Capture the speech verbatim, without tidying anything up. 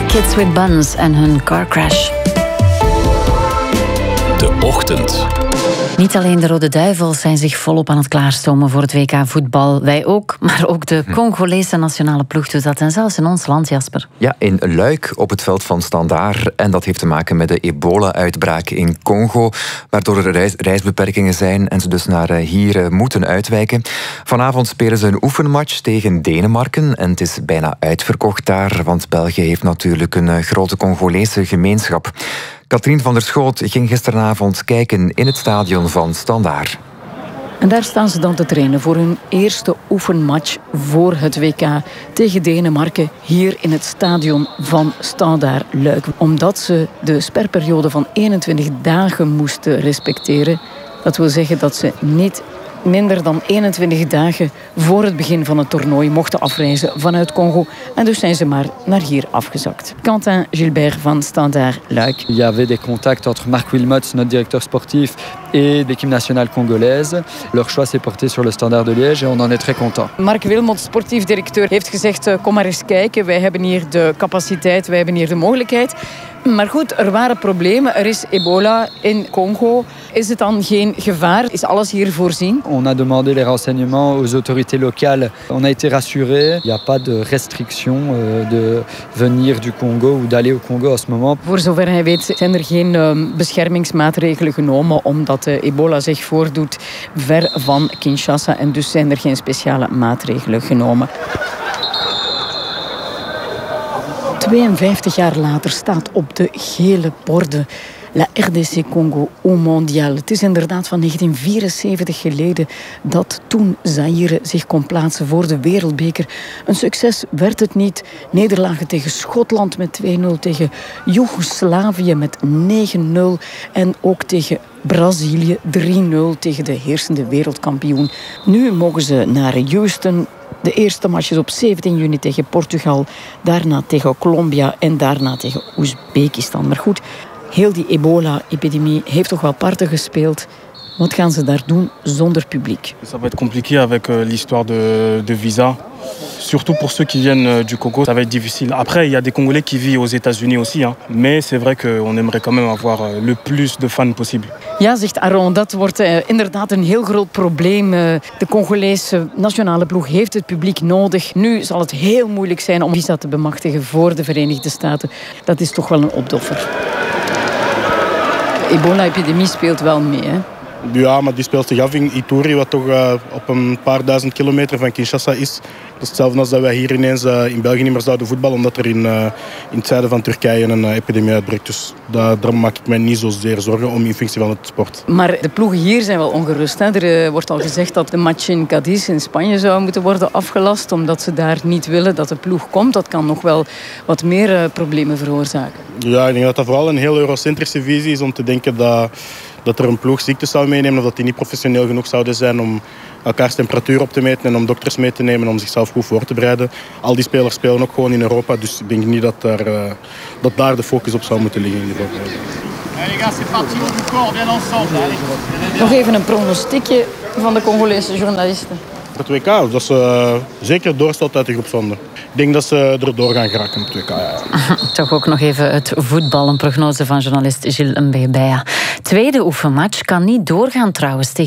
Kids with Buns en hun car crash. De Ochtend. Niet alleen de Rode Duivels zijn zich volop aan het klaarstomen voor het W K voetbal. Wij ook, maar ook de Congolese nationale ploeg doet dat. En zelfs in ons land, Jasper. Ja, in Luik op het veld van Standaard. En dat heeft te maken met de ebola-uitbraak in Congo, waardoor er reis, reisbeperkingen zijn en ze dus naar hier moeten uitwijken. Vanavond spelen ze een oefenmatch tegen Denemarken. En het is bijna uitverkocht daar, want België heeft natuurlijk een grote Congolese gemeenschap. Katrien van der Schoot ging gisteravond kijken in het stadion van Standaard. En daar staan ze dan te trainen voor hun eerste oefenmatch voor het W K tegen Denemarken hier in het stadion van Standaard Luik. Omdat ze de sperperiode van eenentwintig dagen moesten respecteren. Dat wil zeggen dat ze niet minder dan eenentwintig dagen voor het begin van het toernooi mochten afreizen vanuit Congo. En dus zijn ze maar naar hier afgezakt. Quentin Gilbert van Standaard Luik. Il y avait des contacts entre Marc Wilmots, notre directeur sportif, et l'équipe nationale congolaise. Leur choix s'est porté sur le Standard de Liège et on en est très content. Marc Wilmots, sportief directeur, heeft gezegd: kom maar eens kijken, wij hebben hier de capaciteit, wij hebben hier de mogelijkheid. Maar goed, er waren problemen. Er is ebola in Congo. Is het dan geen gevaar? Is alles hier voorzien? On a demandé les renseignements aux autorités locales. On a été rassurés. Il n'y a pas de restriction de venir du Congo ou d'aller au Congo en ce moment. Voor zover hij weet zijn er geen uh, beschermingsmaatregelen genomen omdat uh, ebola zich voordoet ver van Kinshasa. En dus zijn er geen speciale maatregelen genomen. tweeënvijftig jaar later staat op de gele borden La R D C Congo au mondial. Het is inderdaad van negentien vierenzeventig geleden dat toen Zaïre zich kon plaatsen voor de wereldbeker. Een succes werd het niet. Nederlagen tegen Schotland met twee nul, tegen Joegoslavië met negen nul en ook tegen Brazilië drie nul tegen de heersende wereldkampioen. Nu mogen ze naar Houston. De eerste match is op zeventien juni tegen Portugal, daarna tegen Colombia en daarna tegen Oezbekistan. Maar goed, heel die ebola-epidemie heeft toch wel parten gespeeld. Wat gaan ze daar doen zonder publiek? Ça va être compliqué avec l'histoire de, de visa. Surtout pour ceux qui viennent du Congo, ça va être difficile. Après, il y a des Congolais qui vivent aux États-Unis aussi. Hein. Mais c'est vrai qu'on aimerait quand même avoir le plus de fans possible. Ja, zegt Aron, dat wordt uh, inderdaad een heel groot probleem. Uh, de Congolese nationale ploeg heeft het publiek nodig. Nu zal het heel moeilijk zijn om visa te bemachtigen voor de Verenigde Staten. Dat is toch wel een opdoffer. De ebola-epidemie speelt wel mee, hè? Ja, maar die speelt zich af in Ituri, wat toch uh, op een paar duizend kilometer van Kinshasa is. Dat is hetzelfde als dat wij hier ineens uh, in België niet meer zouden voetballen, omdat er in, uh, in het zuiden van Turkije een uh, epidemie uitbreekt. Dus daar, daar maak ik mij niet zozeer zorgen om in functie van het sport. Maar de ploegen hier zijn wel ongerust. Hè? Er uh, wordt al gezegd dat de match in Cadiz in Spanje zou moeten worden afgelast, omdat ze daar niet willen dat de ploeg komt. Dat kan nog wel wat meer uh, problemen veroorzaken. Ja, ik denk dat dat vooral een heel eurocentrische visie is om te denken dat... dat er een ploeg ziektes zou meenemen of dat die niet professioneel genoeg zouden zijn om elkaars temperatuur op te meten en om dokters mee te nemen om zichzelf goed voor te bereiden. Al die spelers spelen ook gewoon in Europa, dus ik denk niet dat daar, uh, dat daar de focus op zou moeten liggen in die voorbereiding. Nog even een pronostiekje van de Congolese journalisten. Het W K, dat ze uh, zeker doorstoot uit de groepsronde. Ik denk dat ze erdoor gaan geraken op het W K. Ja. Toch ook nog even het voetbal. Een prognose van journalist Gilles Mbebeya. Tweede oefenmatch kan niet doorgaan trouwens tegen